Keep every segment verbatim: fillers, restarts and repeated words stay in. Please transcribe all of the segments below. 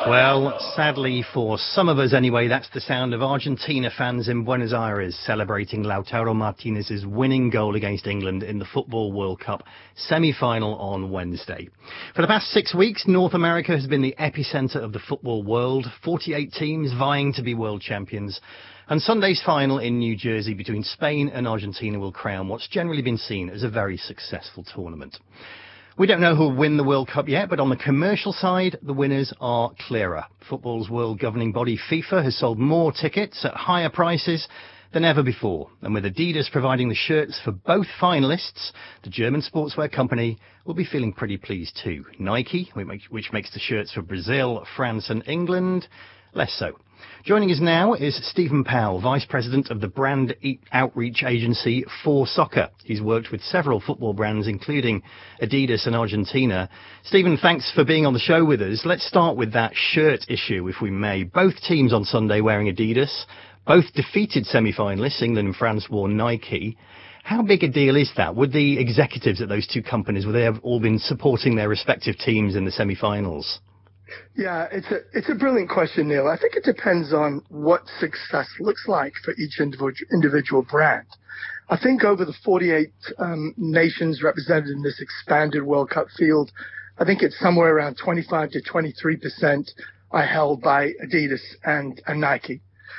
Well, sadly for some of us anyway, that's the sound of Argentina fans in Buenos Aires celebrating Lautaro Martinez's winning goal against England in the Football World Cup semi-final on Wednesday. For the past six weeks, North America has been the epicenter of the football world, forty-eight teams vying to be world champions. And Sunday's final in New Jersey between Spain and Argentina will crown what's generally been seen as a very successful tournament. We don't know who will win the World Cup yet, but on the commercial side, the winners are clearer. Football's world governing body FIFA has sold more tickets at higher prices than ever before. And with Adidas providing the shirts for both finalists, the German sportswear company will be feeling pretty pleased too. Nike, which makes the shirts for Brazil, France and England, less so. Joining us now is Stephen Powell, Vice President of the brand outreach agency For Soccer. He's worked with several football brands, including Adidas and Argentina. Stephen, thanks for being on the show with us. Let's start with that shirt issue, if we may. Both teams on Sunday wearing Adidas. Both defeated semi-finalists. England and France wore Nike. How big a deal is that? Would the executives at those two companies, would they have all been supporting their respective teams in the semi-finals? Yeah, it's a it's a brilliant question, Neil. I think it depends on what success looks like for each individual individual brand. I think over the forty-eight um, nations represented in this expanded World Cup field, I think it's somewhere around twenty-five to twenty-three percent are held by Adidas and, and Nike.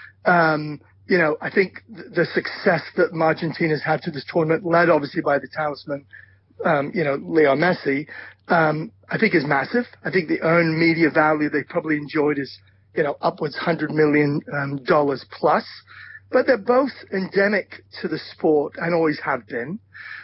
Um, you know, I think the success that Argentina's had to this tournament, led obviously by the talisman, um, you know, Leo Messi, um, I think is massive. I think the earned media value they probably enjoyed is, you know, upwards one hundred million dollars um, plus. But they're both endemic to the sport and always have been.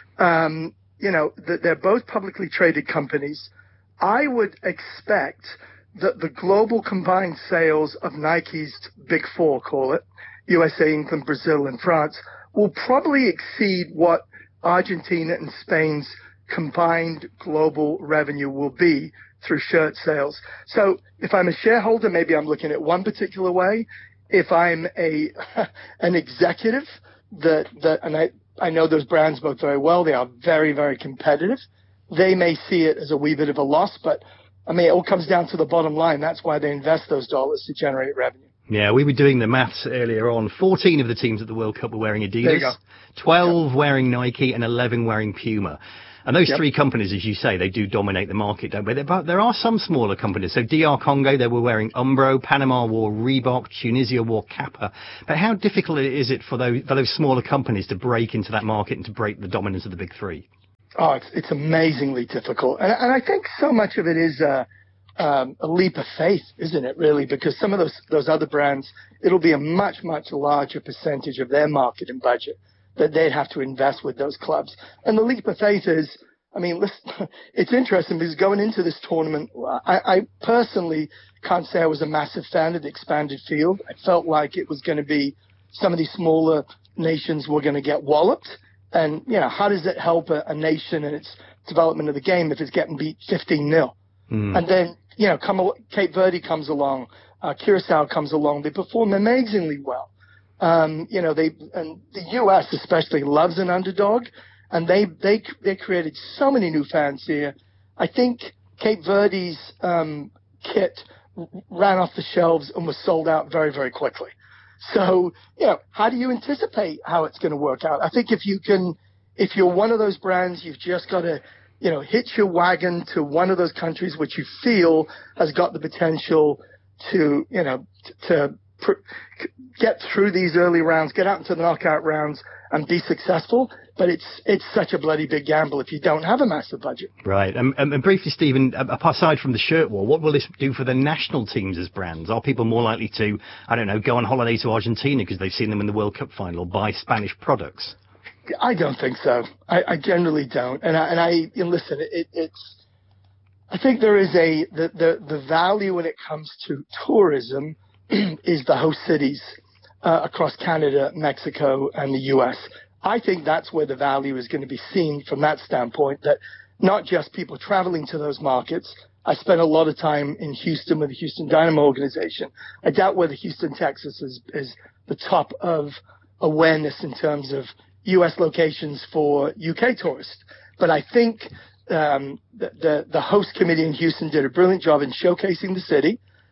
Um, you know, they're both publicly traded companies. I would expect that the global combined sales of Nike's big four, call it, U S A, England, Brazil, and France, will probably exceed what Argentina and Spain's combined global revenue will be through shirt sales. So if I'm a shareholder, maybe I'm looking at one particular way. If I'm a an executive, that that and I, I know those brands both very well, they are very, very competitive. They may see it as a wee bit of a loss, but I mean, it all comes down to the bottom line. That's why they invest those dollars to generate revenue. Yeah, we were doing the maths earlier on. fourteen of the teams at the World Cup were wearing Adidas, twelve yep. wearing Nike, and eleven wearing Puma. And those yep. three companies, as you say, they do dominate the market, don't they? But there are some smaller companies. So D R Congo, they were wearing Umbro. Panama wore Reebok. Tunisia wore Kappa. But how difficult is it for those, for those smaller companies to break into that market and to break the dominance of the big three? Oh, it's, it's amazingly difficult. And, and I think so much of it is uh, um, a leap of faith, isn't it, really? Because some of those, those other brands, it'll be a much, much larger percentage of their marketing budget that they'd have to invest with those clubs. And the leap of faith is, I mean, listen, it's interesting because going into this tournament, I, I personally can't say I was a massive fan of the expanded field. I felt like it was going to be some of these smaller nations were going to get walloped. And, you know, how does it help a, a nation in its development of the game if it's getting beat fifteen nil? Mm. And then, you know, come, Cape Verde comes along, uh, Curacao comes along. They perform amazingly well. Um, you know, they, and the U S especially loves an underdog, and they, they, they created so many new fans here. I think Cape Verde's, um, kit ran off the shelves and was sold out very, very quickly. So, you know, how do you anticipate how it's going to work out? I think if you can, if you're one of those brands, you've just got to, you know, hitch your wagon to one of those countries which you feel has got the potential to, you know, to, pr- get through these early rounds, get out into the knockout rounds and be successful. But it's it's such a bloody big gamble if you don't have a massive budget. Right. And, and briefly, Stephen, aside from the shirt war, what will this do for the national teams as brands? Are people more likely to, I don't know, go on holiday to Argentina because they've seen them in the World Cup final, or buy Spanish products? I don't think so. I, I generally don't. And I, and I you know, listen, it, it's, I think there is a, the, the, the value when it comes to tourism is the host cities uh, across Canada, Mexico, and the U S. I think that's where the value is going to be seen from that standpoint, that not just people traveling to those markets. I spent a lot of time in Houston with the Houston Dynamo organization. I doubt whether Houston, Texas is, is the top of awareness in terms of U S locations for U K tourists. But I think um, the, the, the host committee in Houston did a brilliant job in showcasing the city.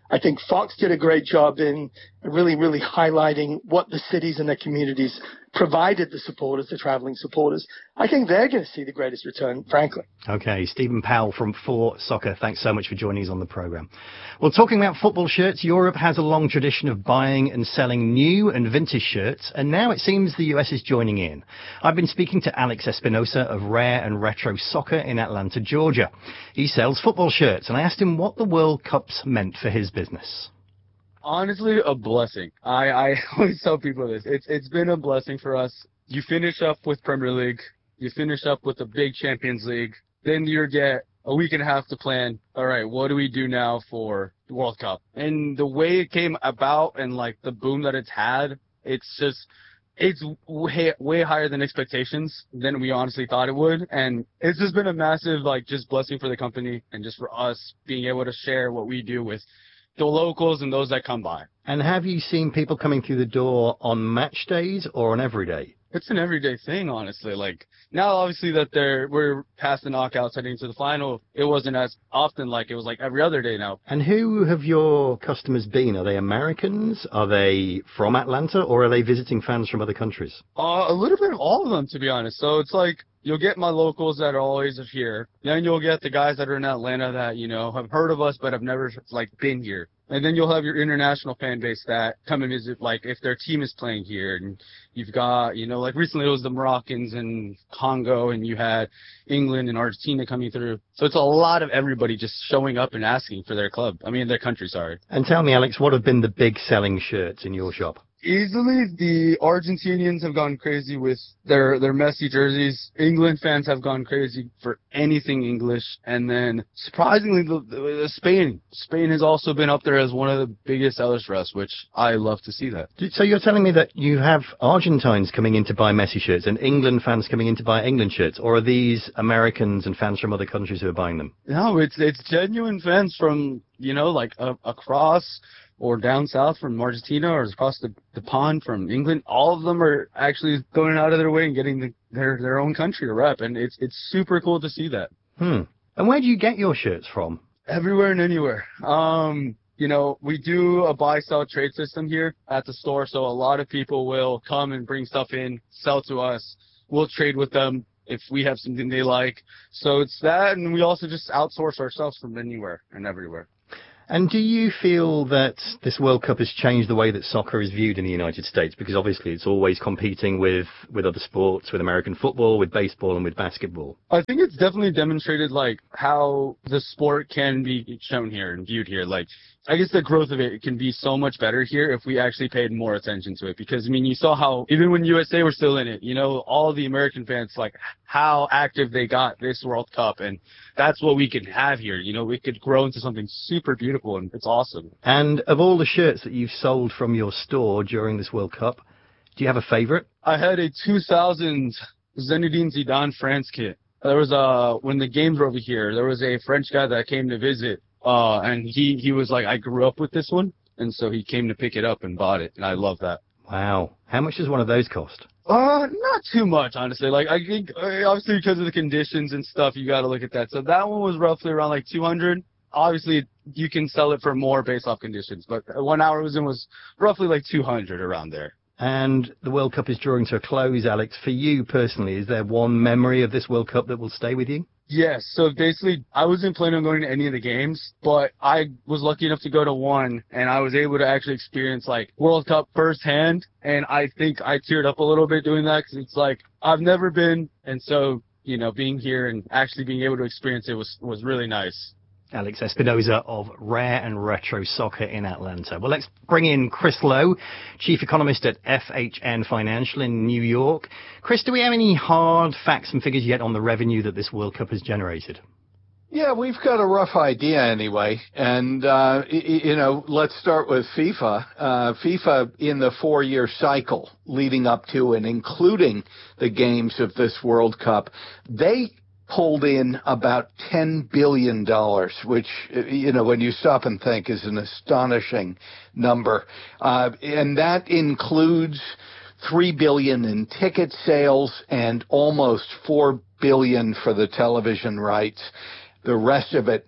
I think Fox did a great job in really, really highlighting what the cities and their communities provided the supporters, the traveling supporters. I think they're going to see the greatest return, frankly. Okay, Stephen Powell from four Soccer, thanks so much for joining us on the programme. Well, talking about football shirts, Europe has a long tradition of buying and selling new and vintage shirts, and now it seems the U S is joining in. I've been speaking to Alex Espinosa of Rare and Retro Soccer in Atlanta, Georgia. He sells football shirts, and I asked him what the World Cup's meant for his business. Honestly, a blessing. I, I always tell people this. It's it's been a blessing for us. You finish up with Premier League. You finish up with the big Champions League. Then you get a week and a half to plan. All right, what do we do now for the World Cup? And the way it came about and, like, the boom that it's had, it's just, it's way, way higher than expectations than we honestly thought it would. And it's just been a massive, like, just blessing for the company and just for us being able to share what we do with the locals and those that come by. And have you seen people coming through the door on match days or on every day? It's an everyday thing, honestly. Like, now, obviously, that they're we're past the knockouts heading to the final, it wasn't as often. Like, it was like every other day now. And who have your customers been? Are they Americans? Are they from Atlanta? Or are they visiting fans from other countries? Uh, a little bit of all of them, to be honest. So it's like, you'll get my locals that are always here. Then you'll get the guys that are in Atlanta that, you know, have heard of us but have never, like, been here. And then you'll have your international fan base that come and visit, like, if their team is playing here. And you've got, you know, like, recently it was the Moroccans and Congo, and you had England and Argentina coming through. So it's a lot of everybody just showing up and asking for their club. I mean, their country, sorry. And tell me, Alex, what have been the big selling shirts in your shop? Easily, the Argentinians have gone crazy with their, their Messi jerseys. England fans have gone crazy for anything English. And then, surprisingly, the, the, Spain. Spain has also been up there as one of the biggest sellers for us, which I love to see that. So you're telling me that you have Argentines coming in to buy Messi shirts and England fans coming in to buy England shirts? Or are these Americans and fans from other countries who are buying them? No, it's it's genuine fans from, you know, like uh, across or down south from Argentina or across the, the pond from England. All of them are actually going out of their way and getting the, their their own country to rep, and it's it's super cool to see that. Hmm. And where do you get your shirts from? Everywhere and anywhere. Um, you know, we do a buy-sell trade system here at the store, so a lot of people will come and bring stuff in, sell to us. We'll trade with them if we have something they like. So it's that, and we also just outsource ourselves from anywhere and everywhere. And do you feel that this World Cup has changed the way that soccer is viewed in the United States? Because obviously it's always competing with, with other sports, with American football, with baseball, and with basketball. I think it's definitely demonstrated, like, how the sport can be shown here and viewed here. Like, I guess the growth of it can be so much better here if we actually paid more attention to it. Because, I mean, you saw how, even when U S A were still in it, you know, all the American fans, like, how active they got this World Cup. And that's what we could have here. You know, we could grow into something super beautiful, and it's awesome. And of all the shirts that you've sold from your store during this World Cup, do you have a favorite? I had a two thousand Zinedine Zidane France kit. There was a, when the games were over here, there was a French guy that came to visit. Uh, and he, he was like, I grew up with this one. And so he came to pick it up and bought it. And I love that. Wow. How much does one of those cost? Uh, not too much, honestly. Like, I think, obviously, because of the conditions and stuff, you got to look at that. So that one was roughly around like two hundred. Obviously, you can sell it for more based off conditions. But one hour was in was roughly like two hundred around there. And the World Cup is drawing to a close, Alex. For you personally, is there one memory of this World Cup that will stay with you? Yes. So basically, I wasn't planning on going to any of the games, but I was lucky enough to go to one, and I was able to actually experience, like, World Cup firsthand. And I think I teared up a little bit doing that because it's like, I've never been. And so, you know, being here and actually being able to experience it was, was really nice. Alex Espinosa of Rare and Retro Soccer in Atlanta. Well, let's bring in Chris Lowe, Chief Economist at F H N Financial in New York. Chris, do we have any hard facts and figures yet on the revenue that this World Cup has generated? Yeah, we've got a rough idea anyway. And, uh, you know, let's start with FIFA. Uh, FIFA, in the four-year cycle leading up to and including the games of this World Cup, they pulled in about ten billion dollars, which, you know, when you stop and think, is an astonishing number. Uh, and that includes three billion dollars in ticket sales and almost four billion dollars for the television rights. The rest of it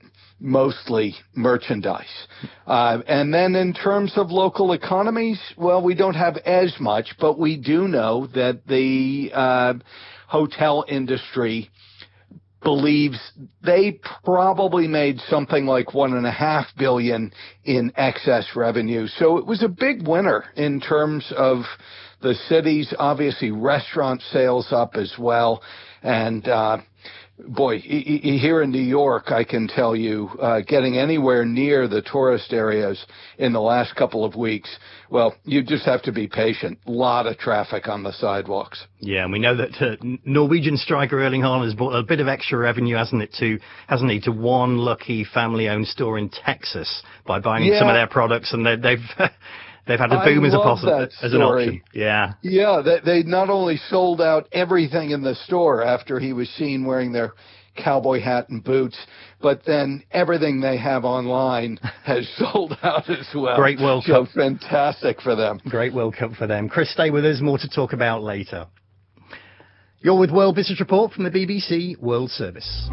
mostly merchandise. Uh, and then in terms of local economies, well, we don't have as much, but we do know that the uh, hotel industry believes they probably made something like one and a half billion in excess revenue. So it was a big winner in terms of the cities. Obviously, restaurant sales up as well. And, uh, boy, here in New York, I can tell you, uh, getting anywhere near the tourist areas in the last couple of weeks, well, you just have to be patient. A lot of traffic on the sidewalks. Yeah, and we know that uh, Norwegian striker Erling Haaland has brought a bit of extra revenue, hasn't it, to hasn't he, to one lucky family-owned store in Texas by buying yeah. some of their products, and they, they've they've had a boom I as a love possible that as an story. option. Yeah, yeah, they, they not only sold out everything in the store after he was seen wearing their cowboy hat and boots, but then everything they have online has sold out as well. Great World so Cup. Fantastic for them. Great World Cup for them. Chris, stay with us. More to talk about later. You're with World Business Report from the B B C World Service.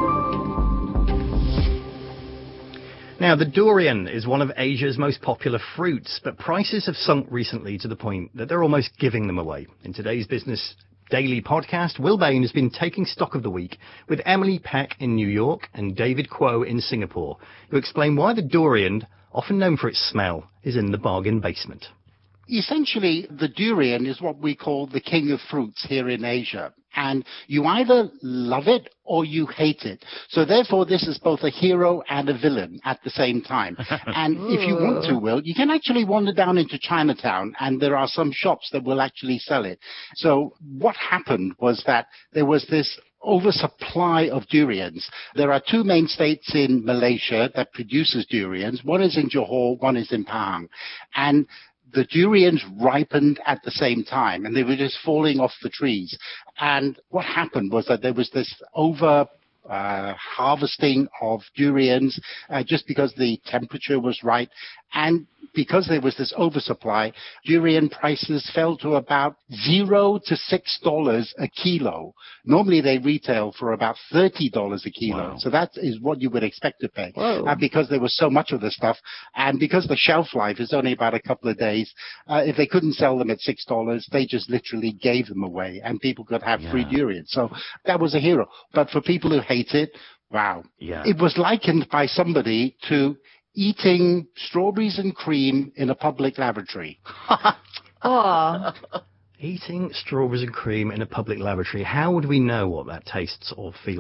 Now, the durian is one of Asia's most popular fruits, but prices have sunk recently to the point that they're almost giving them away. In today's Business Daily podcast, Will Bain has been taking stock of the week with Emily Peck in New York and David Kuo in Singapore, who explain why the durian, often known for its smell, is in the bargain basement. Essentially, the durian is what we call the king of fruits here in Asia. And you either love it or you hate it. So therefore, this is both a hero and a villain at the same time. And if you want to, Will, you can actually wander down into Chinatown, and there are some shops that will actually sell it. So what happened was that there was this oversupply of durians. There are two main states in Malaysia that produces durians. One is in Johor, one is in Pahang. And the durians ripened at the same time, and they were just falling off the trees. And what happened was that there was this over uh, harvesting of durians uh, just because the temperature was right. And because there was this oversupply, durian prices fell to about zero to six dollars a kilo. Normally they retail for about thirty dollars a kilo. Wow. So that is what you would expect to pay. Whoa. Uh, because there was so much of the stuff, and because the shelf life is only about a couple of days, uh, if they couldn't sell them at six dollars, they just literally gave them away, and people could have Yeah. free durians. So that was a hero. But for people who hate it, wow. Yeah. It was likened by somebody to eating strawberries and cream in a public lavatory. Oh. Eating strawberries and cream in a public lavatory. How would we know what that tastes or feels